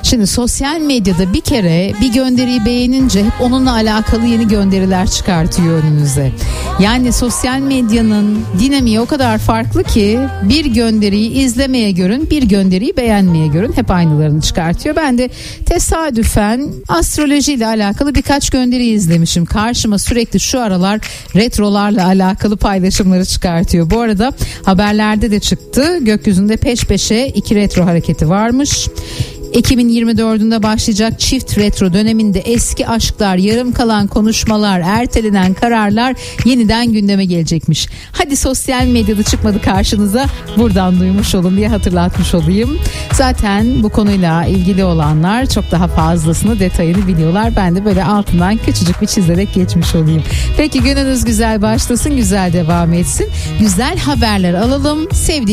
Şimdi sosyal medyada bir kere bir gönderiyi beğenince hep onunla alakalı yeni gönderiler çıkartıyor önünüze. Yani sosyal medyanın dinamiği o kadar farklı ki bir gönderiyi izlemeye görün, bir gönderiyi beğenmeye görün, hep aynılarını çıkartıyor. Ben de tesadüfen astrolojiyle alakalı birkaç gönderi izlemişim. Karşıma sürekli şu aralar retrolarla alakalı paylaşımları çıkartıyor. Bu arada haberlerde de çıktı. Gökyüzünde peş peşe 2 retro hareketi varmış. Ekim'in 24'ünde başlayacak çift retro döneminde eski aşklar, yarım kalan konuşmalar, ertelenen kararlar yeniden gündeme gelecekmiş. Hadi sosyal medyada çıkmadı karşınıza, buradan duymuş olun diye hatırlatmış olayım. Zaten bu konuyla ilgili olanlar çok daha fazlasını, detayını biliyorlar. Ben de böyle altından küçücük bir çizerek geçmiş olayım. Peki gününüz güzel başlasın, güzel devam etsin. Güzel haberler alalım. Sevdiğiniz